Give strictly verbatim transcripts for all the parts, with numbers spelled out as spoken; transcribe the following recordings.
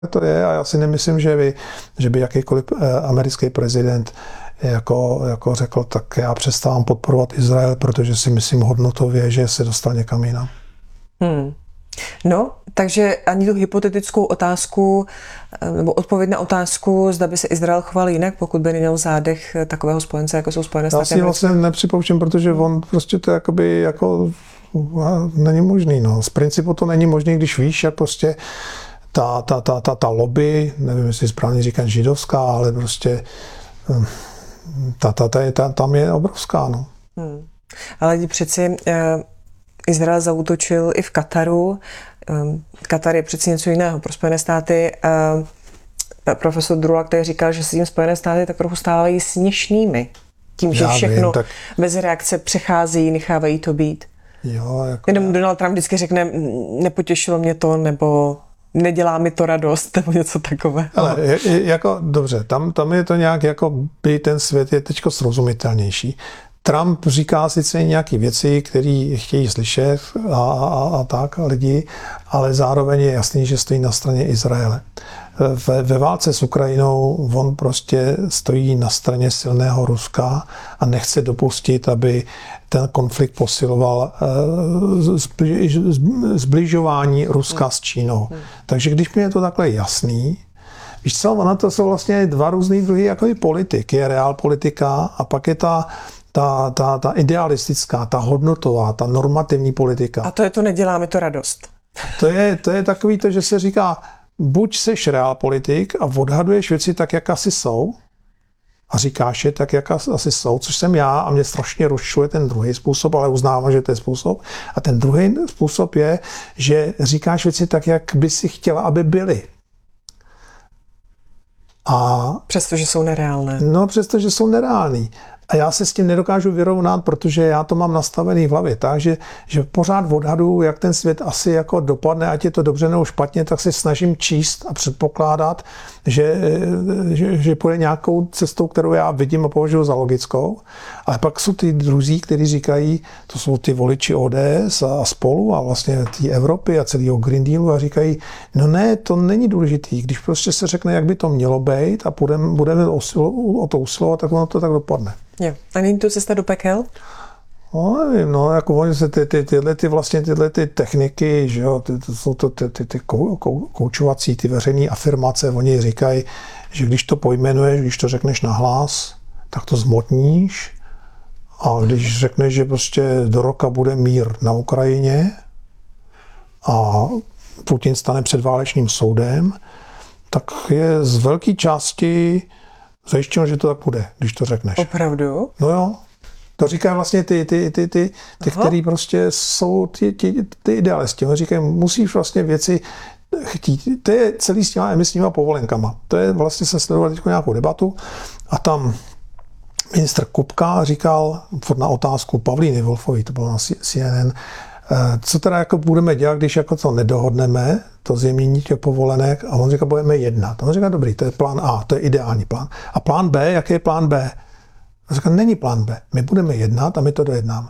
To je a já si nemyslím, že by, že by jakýkoliv americký prezident jako, jako řekl, tak já přestávám podporovat Izrael, protože si myslím hodnotově, že se dostal někam jinam. Hmm. No, takže ani tu hypotetickou otázku nebo odpověď na otázku, zda by se Izrael choval jinak, pokud by neměl v zádech takového spojence, jako jsou Spojené státy. Já si vlastně nepřipouštím, protože on prostě to jakoby jako není možný. No. Z principu to není možný, když víš, jak prostě ta, ta, ta, ta, ta lobby, nevím, jestli správně říkat židovská, ale prostě ta, ta, ta, ta, tam je obrovská. No. Hmm. Ale přeci eh, Izrael zaútočil i v Kataru. Eh, Katar je přeci něco jiného pro Spojené státy. Eh, profesor Drula, který říkal, že se tím Spojené státy tak trochu stávají směšnými. Tím, že Já všechno vím, tak... bez reakce přecházejí, nechávají to být. Jo, jako Jenom já... Donald Trump vždycky řekne, nepotěšilo mě to, nebo nedělá mi to radost, nebo něco takové. Ale jako, dobře, tam, tam je to nějak, jako by ten svět je teďko srozumitelnější. Trump říká sice nějaké věci, které chtějí slyšet a, a, a tak lidi, ale zároveň je jasný, že stojí na straně Izraele. Ve, ve válce s Ukrajinou on prostě stojí na straně silného Ruska a nechce dopustit, aby ten konflikt posiloval zbližování Ruska s Čínou. Takže když mi je to takhle jasný, víš co, ona to jsou vlastně dva různý druhy jako politik. Je realpolitika a pak je ta Ta, ta, ta idealistická, ta hodnotová, ta normativní politika. A to je to nedělá mi to radost. To je, to je takový to, že se říká, buď seš realpolitik a odhaduješ věci tak, jak asi jsou a říkáš je tak, jak asi jsou, což jsem já a mě strašně rozčiluje ten druhý způsob, ale uznávám, že to je způsob. A ten druhý způsob je, že říkáš věci tak, jak by si chtěla, aby byly. A přestože jsou nereálné. No, přestože jsou nereální. A já se s tím nedokážu vyrovnat, protože já to mám nastavený v hlavě. Takže že pořád odhaduju, jak ten svět asi jako dopadne, ať je to dobře nebo špatně, tak se snažím číst a předpokládat, že, že, že půjde nějakou cestou, kterou já vidím a považuji za logickou. Ale pak jsou ty druzí, kteří říkají, to jsou ty voliči O D S a spolu a vlastně té Evropy a celého Green Dealu a říkají, no ne, to není důležitý. Když prostě se řekne, jak by to mělo být a budeme, budeme o to usilovat, tak ono to tak dopadne. Jo. A není to cesta do pekel? No, nevím, no, jako oni se ty, ty, tyhle ty vlastně tyhle ty techniky, že jo, ty, to jsou to ty, ty, ty kou, kou, koučovací, ty veřejné afirmace, oni říkají, že když to pojmenuješ, když to řekneš nahlas, tak to zmotníš a když řekneš, že prostě do roka bude mír na Ukrajině a Putin stane před válečným soudem, tak je z velké části zajištěno, že to tak bude, když to řekneš. Opravdu? No jo. To říkají vlastně ty, ty, ty, ty, ty který prostě jsou ty, ty, ty idealisti. Oni říkají, musíš vlastně věci chtít. To je celý s těma emisníma povolenkama. To je vlastně, se sledoval teď nějakou debatu a tam ministr Kupka říkal na otázku Pavlíny Wolfové, to bylo na C N N, co teda jako budeme dělat, když jako to nedohodneme, to zjemnění těch povolenek, a on říká, budeme jednat. A on říká, dobrý, to je plán A, to je ideální plán. A plán B, jaký je plán B? A říká, není plán B, my budeme jednat a my to dojednáme.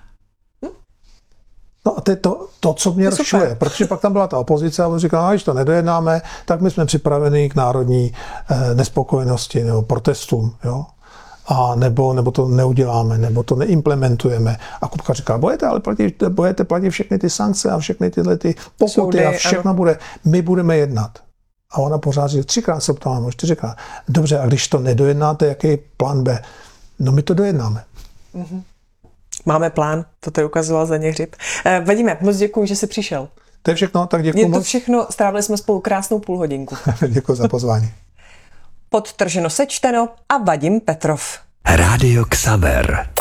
No a to je to, to co mě rozčiluje, protože pak tam byla ta opozice a on říká, no, když to nedojednáme, tak my jsme připraveni k národní eh, nespokojenosti nebo protestům, jo. A nebo, nebo to neuděláme, nebo to neimplementujeme. A Kupka říká, budete ale platit, budete platit všechny ty sankce a všechny tyhle ty pokuty Soudy, a všechno ano. bude. My budeme jednat. A ona pořád říká, třikrát se ptala, nebo čtyřikrát. Dobře, a když to nedojednáte, jaký je plán B? No my to dojednáme. Mm-hmm. Máme plán, to tady ukazoval za ně Hřib. Eh, Vadíme, moc děkuji, že jsi přišel. To je všechno, tak děkuji moc. Je to všechno, strávili jsme spolu krásnou půl hodinku. Děkuji za pozvání. Podtrženo sečteno a Vadim Petrov. Rádio Xaver.